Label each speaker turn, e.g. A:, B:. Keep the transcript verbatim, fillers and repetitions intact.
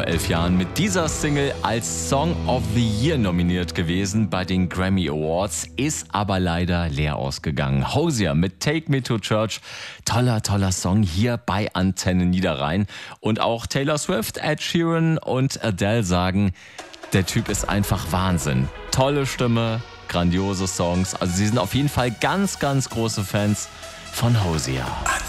A: elf Jahren mit dieser Single als Song of the Year nominiert gewesen bei den Grammy Awards, ist aber leider leer ausgegangen. Hozier mit Take Me to Church, toller, toller Song hier bei Antenne Niederrhein. Und auch Taylor Swift, Ed Sheeran und Adele sagen, der Typ ist einfach Wahnsinn. Tolle Stimme, grandiose Songs. Also sie sind auf jeden Fall ganz, ganz große Fans von Hozier.